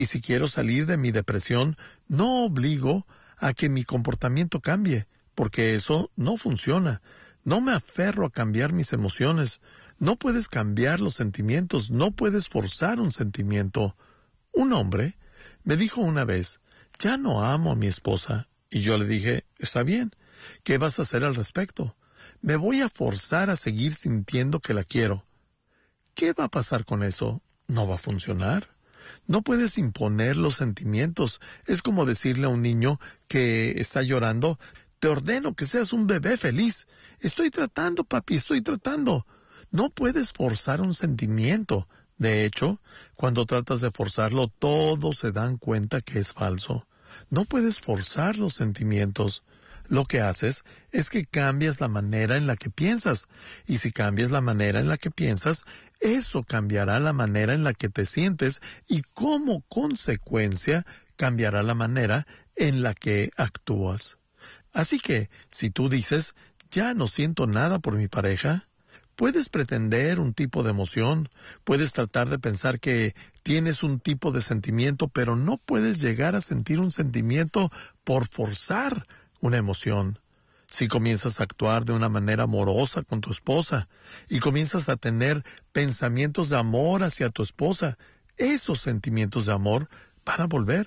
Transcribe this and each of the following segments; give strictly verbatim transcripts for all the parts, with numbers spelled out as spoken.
Y si quiero salir de mi depresión, no obligo a que mi comportamiento cambie, porque eso no funciona. No me aferro a cambiar mis emociones. No puedes cambiar los sentimientos, no puedes forzar un sentimiento. Un hombre me dijo una vez, ya no amo a mi esposa. Y yo le dije, está bien, ¿qué vas a hacer al respecto? Me voy a forzar a seguir sintiendo que la quiero. ¿Qué va a pasar con eso? ¿No va a funcionar? No puedes imponer los sentimientos. Es como decirle a un niño que está llorando, te ordeno que seas un bebé feliz. Estoy tratando, papi, estoy tratando. No puedes forzar un sentimiento. De hecho, cuando tratas de forzarlo, todos se dan cuenta que es falso. No puedes forzar los sentimientos. Lo que haces es que cambias la manera en la que piensas. Y si cambias la manera en la que piensas, eso cambiará la manera en la que te sientes y como consecuencia cambiará la manera en la que actúas. Así que, si tú dices, ya no siento nada por mi pareja, puedes pretender un tipo de emoción, puedes tratar de pensar que tienes un tipo de sentimiento, pero no puedes llegar a sentir un sentimiento por forzar una emoción. Si comienzas a actuar de una manera amorosa con tu esposa y comienzas a tener pensamientos de amor hacia tu esposa, esos sentimientos de amor van a volver.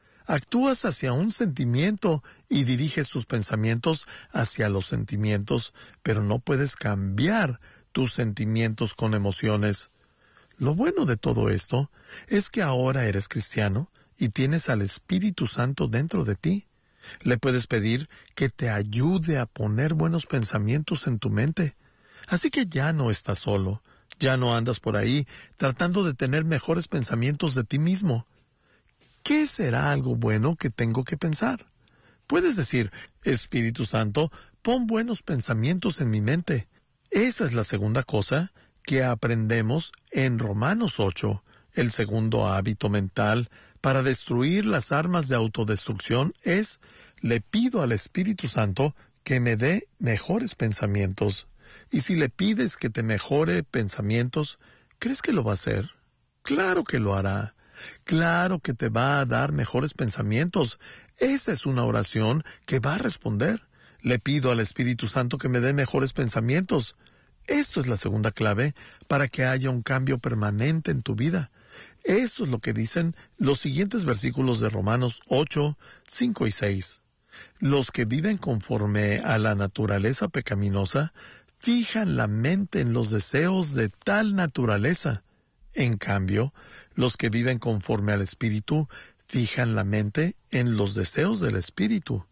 Actúas hacia un sentimiento y diriges tus pensamientos hacia los sentimientos, pero no puedes cambiar tus sentimientos con emociones. Lo bueno de todo esto es que ahora eres cristiano y tienes al Espíritu Santo dentro de ti. Le puedes pedir que te ayude a poner buenos pensamientos en tu mente. Así que ya no estás solo, ya no andas por ahí tratando de tener mejores pensamientos de ti mismo. ¿Qué será algo bueno que tengo que pensar? Puedes decir, Espíritu Santo, pon buenos pensamientos en mi mente. Esa es la segunda cosa que aprendemos en Romanos ocho. El segundo hábito mental para destruir las armas de autodestrucción es, le pido al Espíritu Santo que me dé mejores pensamientos. Y si le pides que te mejore pensamientos, ¿crees que lo va a hacer? Claro que lo hará. Claro que te va a dar mejores pensamientos. Esa es una oración que va a responder. Le pido al Espíritu Santo que me dé mejores pensamientos. Esto es la segunda clave para que haya un cambio permanente en tu vida. Eso es lo que dicen los siguientes versículos de Romanos ocho, cinco y seis. Los que viven conforme a la naturaleza pecaminosa fijan la mente en los deseos de tal naturaleza. En cambio, los que viven conforme al Espíritu fijan la mente en los deseos del Espíritu.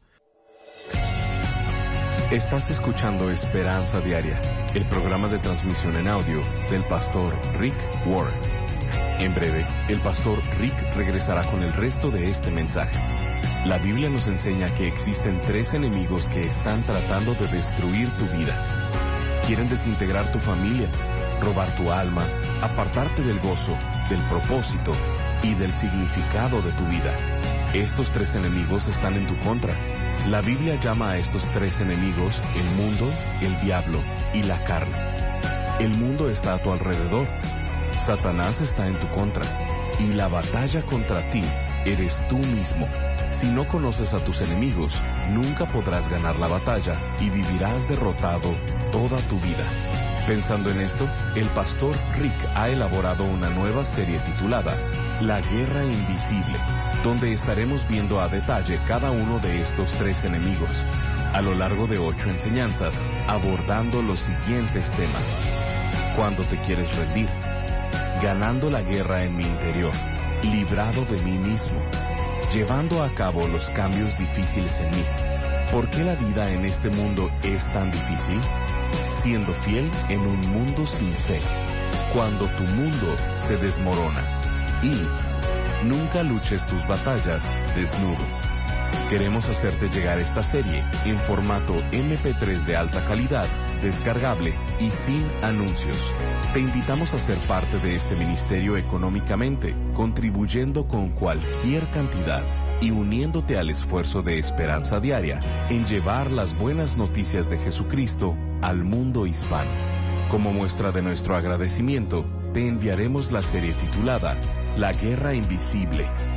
Estás escuchando Esperanza Diaria, el programa de transmisión en audio del pastor Rick Warren. En breve, el pastor Rick regresará con el resto de este mensaje. La Biblia nos enseña que existen tres enemigos que están tratando de destruir tu vida. Quieren desintegrar tu familia, robar tu alma, apartarte del gozo, del propósito y del significado de tu vida. Estos tres enemigos están en tu contra. La Biblia llama a estos tres enemigos el mundo, el diablo y la carne. El mundo está a tu alrededor. Satanás está en tu contra. Y la batalla contra ti eres tú mismo. Si no conoces a tus enemigos, nunca podrás ganar la batalla y vivirás derrotado toda tu vida. Pensando en esto, el pastor Rick ha elaborado una nueva serie titulada La Guerra Invisible, donde estaremos viendo a detalle cada uno de estos tres enemigos, a lo largo de ocho enseñanzas, abordando los siguientes temas. ¿Cuándo te quieres rendir? Ganando la guerra en mi interior, librado de mí mismo, llevando a cabo los cambios difíciles en mí. ¿Por qué la vida en este mundo es tan difícil? Siendo fiel en un mundo sin fe, cuando tu mundo se desmorona. Y nunca luches tus batallas desnudo. Queremos hacerte llegar esta serie en formato eme pe tres de alta calidad, descargable y sin anuncios. Te invitamos a ser parte de este ministerio económicamente, contribuyendo con cualquier cantidad y uniéndote al esfuerzo de Esperanza Diaria en llevar las buenas noticias de Jesucristo al mundo hispano. Como muestra de nuestro agradecimiento, te enviaremos la serie titulada La guerra invisible.